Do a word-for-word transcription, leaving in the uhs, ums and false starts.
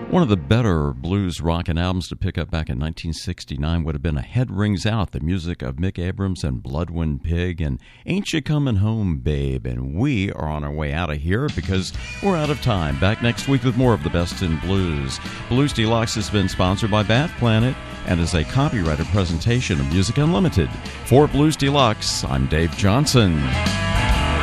One of the better blues rockin' albums to pick up back in nineteen sixty-nine would have been A Head Rings Out, the music of Mick Abrams and Bloodwind Pig, and Ain't You Comin' Home, Babe? And we are on our way out of here because we're out of time. Back next week with more of the best in blues. Blues Deluxe has been sponsored by Bath Planet and is a copyrighted presentation of Music Unlimited. For Blues Deluxe, I'm Dave Johnson.